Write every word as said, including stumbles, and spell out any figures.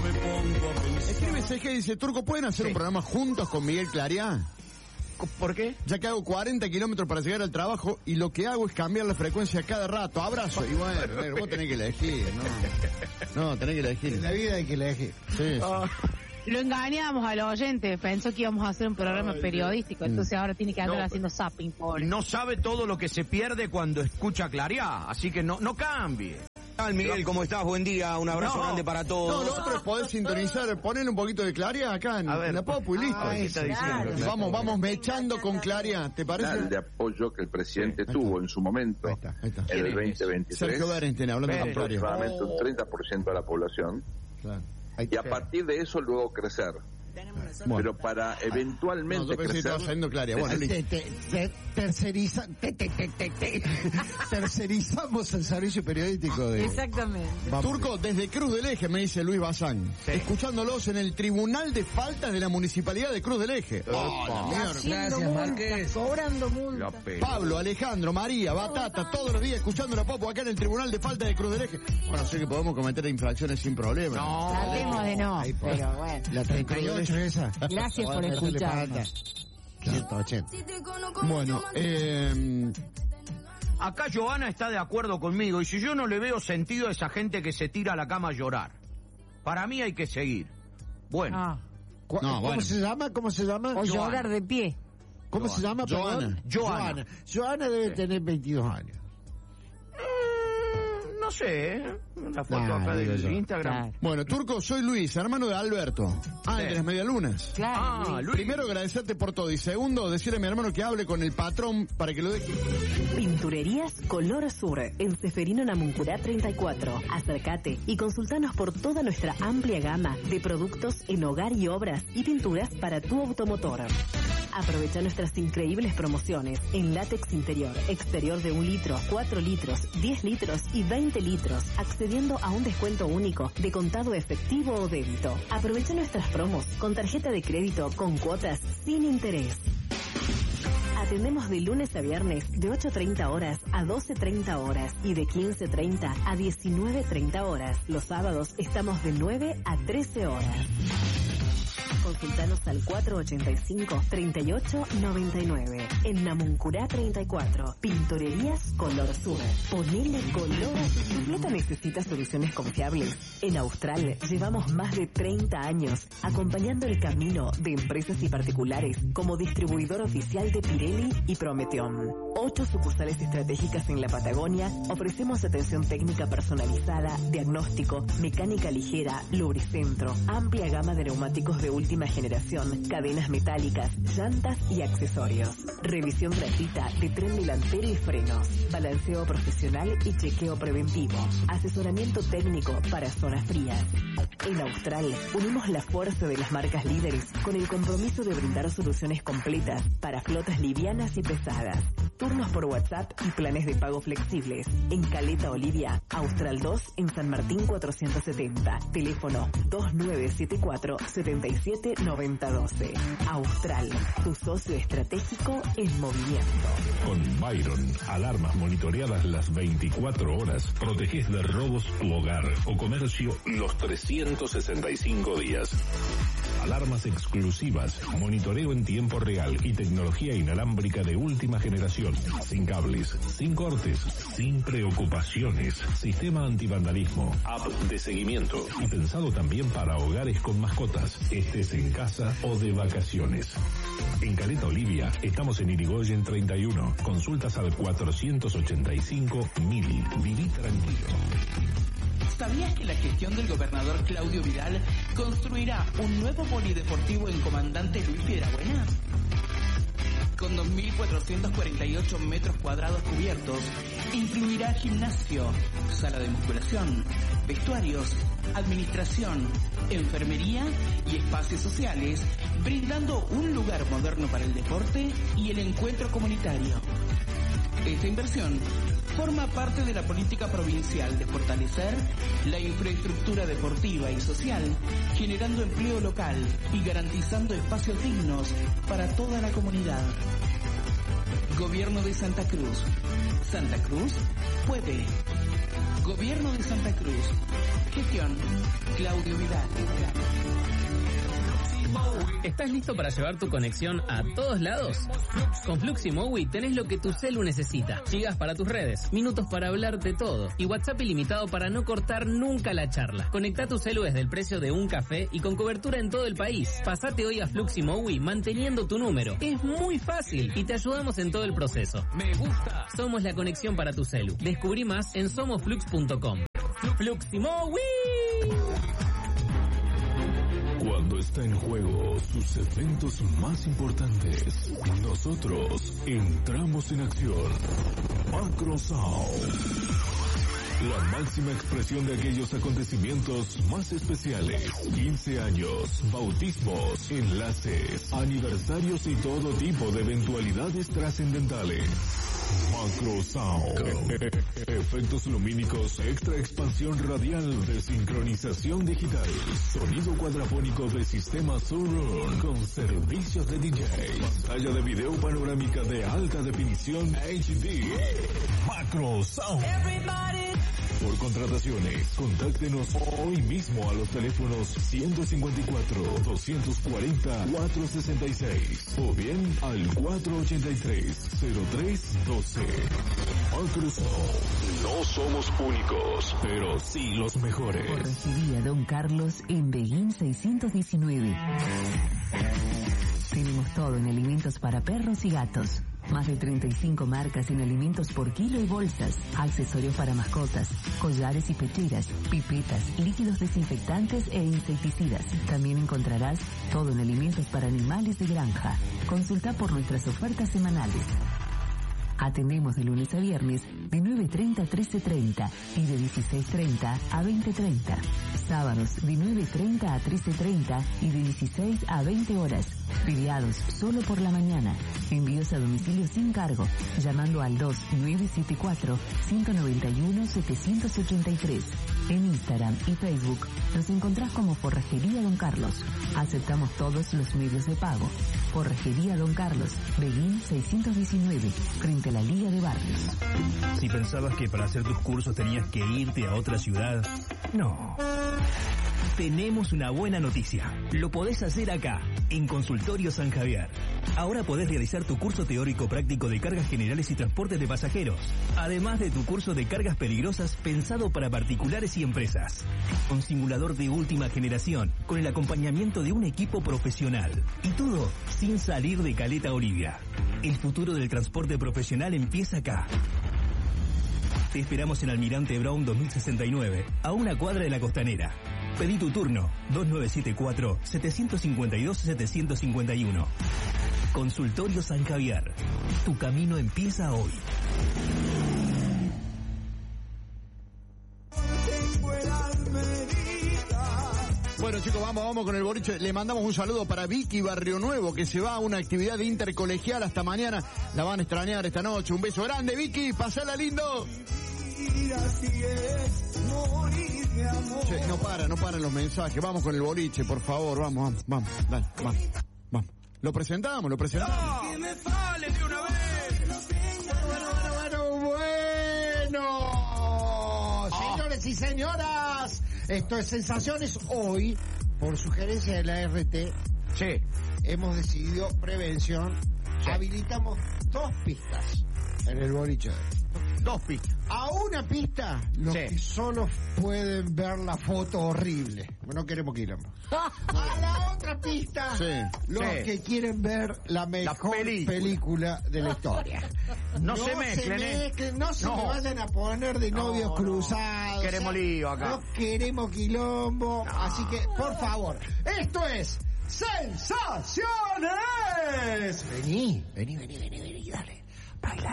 me pongo a pensar. Escribe C G y dice, Turco, ¿pueden hacer Sí. un programa juntos con Miguel Clariá? ¿Por qué? Ya que hago cuarenta kilómetros para llegar al trabajo y lo que hago es cambiar la frecuencia cada rato. Abrazo. Y bueno, bueno, vos tenés que elegir, ¿no? No, tenés que elegir. En la vida hay que elegir. Sí, sí. Ah. Lo engañamos al oyente, pensó que íbamos a hacer un programa Ay, periodístico, entonces ahora tiene que andar No, haciendo zapping, pobre. No sabe todo lo que se pierde cuando escucha Clariá, así que no, no cambie. ¿Qué tal, Miguel? ¿Cómo estás? Buen día, un abrazo No. grande para No, todos. lo otro es poder sintonizar, poner un poquito de Clariá acá en, A ver. en la Popu y listo. Ay, ¿qué está diciendo? Claro. Vamos, vamos mechando con Clariá, ¿te parece? Canal de apoyo que el presidente Sí, ahí tuvo está. en su momento, Ahí está, ahí está. en el ¿Quién es? veinte veintitrés, Sergio Berenstein, hablando con Clariá. aproximadamente un treinta por ciento de la población, Claro. y a partir de eso luego crecer. Bueno. Pero para No, eventualmente yo pensé que crecer, estaba saliendo Clariá. Bueno, listo. Te- te- te- terceriza- te- te- te- te- te- tercerizamos el servicio periodístico de... Exactamente. Vamos. Turco, desde Cruz del Eje, me dice Luis Bazán. Sí. Escuchándolos en el Tribunal de Faltas de la Municipalidad de Cruz del Eje. Oh, la mierda. Haciendo multas, cobrando La multas. pelota. Pablo, Alejandro, María, Batata, todos los días escuchando la Popo acá en el Tribunal de Faltas de Cruz del Eje. Bueno, sé que podemos cometer infracciones sin problema. No. Tratemos de no, Ahí, pues. pero bueno. La treinta y ocho esa. Gracias por Bueno, escucharnos. ciento ochenta. Bueno, eh, Acá Joana está de acuerdo conmigo, y si yo no le veo sentido a esa gente que se tira a la cama a llorar, para mí hay que seguir. Bueno, Ah. ¿Cu- No, ¿Cómo bueno. se llama? ¿Cómo se llama? O Joana. llorar de pie. ¿Cómo se llama? Joana. perdón? Joana. Joana. Joana debe Sí. tener veintidós años. mm, no sé, ¿eh? La foto Nah, acá digo de yo. Instagram. Claro. bueno, Turco, soy Luis, hermano de Alberto. Ah, Sí. de las medialunas. Claro. Ah, Luis. Luis. Primero, agradecerte por todo. Y segundo, decirle a mi hermano que hable con el patrón para que lo deje. Pinturerías Color Sur, en Seferino Namuncurá treinta y cuatro. Acércate y consultanos por toda nuestra amplia gama de productos en hogar y obras y pinturas para tu automotor. Aprovecha nuestras increíbles promociones en látex interior, exterior de un litro, cuatro litros, diez litros y veinte litros, accediendo a un descuento único de contado efectivo o débito. Aprovecha nuestras promos con tarjeta de crédito con cuotas sin interés. Atendemos de lunes a viernes de ocho treinta horas a doce treinta horas y de quince treinta a diecinueve treinta horas. Los sábados estamos de nueve a trece horas. Consultanos al cuatro ochenta y cinco, treinta y ocho, noventa y nueve. En Namuncurá treinta y cuatro. Pinturerías Color Sur. Ponele color. ¿Tu flota necesita soluciones confiables? En Austral llevamos más de treinta años acompañando el camino de empresas y particulares como distribuidor oficial de Pirelli y Prometeon. Ocho sucursales estratégicas en la Patagonia. Ofrecemos atención técnica personalizada, diagnóstico, mecánica ligera, lubricentro, amplia gama de neumáticos de última generación, cadenas metálicas, llantas y accesorios. Revisión gratuita de tren delantero y frenos, balanceo profesional y chequeo preventivo. Asesoramiento técnico para zonas frías. En Austral unimos la fuerza de las marcas líderes con el compromiso de brindar soluciones completas para flotas livianas y pesadas. Turnos por WhatsApp y planes de pago flexibles. En Caleta Olivia, Austral dos en San Martín cuatrocientos setenta. Teléfono dos nueve siete cuatro, siete siete nueve cero uno dos. Austral, tu socio estratégico en movimiento. Con Byron, alarmas monitoreadas las veinticuatro horas, proteges de robos tu hogar o comercio los trescientos sesenta y cinco días. Alarmas exclusivas, monitoreo en tiempo real y tecnología inalámbrica de última generación. Sin cables, sin cortes, sin preocupaciones. Sistema antivandalismo, app de seguimiento y pensado también para hogares con mascotas, estés en casa o de vacaciones. En Caleta Olivia estamos en Irigoyen treinta y uno. Consultas al cuatrocientos ochenta y cinco mil. Viví tranquilo. ¿Sabías que la gestión del gobernador Claudio Vidal construirá un nuevo polideportivo en Comandante Luis Piedrabuena? Con dos mil cuatrocientos cuarenta y ocho metros cuadrados cubiertos, incluirá gimnasio, sala de musculación, vestuarios, administración, enfermería y espacios sociales, brindando un lugar moderno para el deporte y el encuentro comunitario. Esta inversión forma parte de la política provincial de fortalecer la infraestructura deportiva y social, generando empleo local y garantizando espacios dignos para toda la comunidad. Gobierno de Santa Cruz. Santa Cruz puede. Gobierno de Santa Cruz. Gestión Claudio Vidal. ¿Estás listo para llevar tu conexión a todos lados? Con Fluximowi tenés lo que tu celu necesita. Gigas para tus redes, minutos para hablar de todo y WhatsApp ilimitado para no cortar nunca la charla. Conecta tu celu desde el precio de un café y con cobertura en todo el país. Pasate hoy a Fluximowi manteniendo tu número. Es muy fácil y te ayudamos en todo el proceso. Me gusta. Somos la conexión para tu celu. Descubrí más en somos flux punto com. Fluximowi. Cuando está en juego sus eventos más importantes, nosotros entramos en acción. Macro Sound. La máxima expresión de aquellos acontecimientos más especiales. quince años, bautismos, enlaces, aniversarios y todo tipo de eventualidades trascendentales. Macro Sound. Efectos lumínicos, extra expansión radial de sincronización digital. Sonido cuadrafónico de sistema Surround con servicios de D J. Pantalla de video panorámica de alta definición H D. Macro Sound. Por contrataciones, contáctenos hoy mismo a los teléfonos ciento cincuenta y cuatro, doscientos cuarenta, cuatrocientos sesenta y seis o bien al cuatrocientos ochenta y tres, cero tres doce. Macro Sound. No somos únicos, pero sí los mejores. Corregidía Don Carlos en Beguín seiscientos diecinueve. Tenemos todo en alimentos para perros y gatos. Más de treinta y cinco marcas en alimentos por kilo y bolsas, accesorios para mascotas, collares y pecheras, pipetas, líquidos desinfectantes e insecticidas. También encontrarás todo en alimentos para animales de granja. Consulta por nuestras ofertas semanales. Atendemos de lunes a viernes de nueve treinta a trece treinta y de dieciséis treinta a veinte treinta. Sábados de nueve treinta a trece treinta y de dieciséis a veinte horas. Feriados solo por la mañana. Envíos a domicilio sin cargo, llamando al dos nueve siete cuatro, cinco nueve uno, siete ocho tres. En Instagram y Facebook nos encontrás como Forrajería Don Carlos. Aceptamos todos los medios de pago. Forrajería Don Carlos, Beguín seiscientos diecinueve, frente a la Liga de Barrios. Si pensabas que para hacer tus cursos tenías que irte a otra ciudad, no. Tenemos una buena noticia. Lo podés hacer acá, en Consultorio San Javier. Ahora podés realizar tu curso teórico práctico de cargas generales y transportes de pasajeros, además de tu curso de cargas peligrosas pensado para particulares y empresas. Con simulador de última generación, con el acompañamiento de un equipo profesional. Y todo sin salir de Caleta Olivia. El futuro del transporte profesional empieza acá. Te esperamos en Almirante Brown dos mil sesenta y nueve, a una cuadra de la Costanera. Pedí tu turno, dos nueve siete cuatro, siete cinco dos, siete cinco uno. Consultorio San Javier. Tu camino empieza hoy. Bueno, chicos, vamos, vamos con el boliche. Le mandamos un saludo para Vicky Barrio Nuevo, que se va a una actividad intercolegial hasta mañana. La van a extrañar esta noche. Un beso grande, Vicky. Pasala lindo. Che, no para, no paran los mensajes. Vamos con el boliche, por favor. Vamos, vamos, vamos. Dale, vamos, vamos. Lo presentamos, lo presentamos. ¡No! ¡Que me sale de una vez! Bueno, bueno, bueno, bueno. Oh. Señores y señoras, esto es Sensaciones. Hoy, por sugerencia de la R T, sí, hemos decidido prevención. Sí. Habilitamos dos pistas en el boliche. Dos pistas. A una pista, los sí. que solo pueden ver la foto horrible. No queremos quilombo. A la otra pista, sí. los sí. que quieren ver la mejor la película. película de la historia. No, no se mezclen, se ¿eh? mezclen, no se no. me vayan a poner de novios no, cruzados. No. Queremos lío acá. No queremos quilombo. No. Así que, por favor, esto es Sensaciones. Vení, vení, vení, vení, vení, dale. Baila.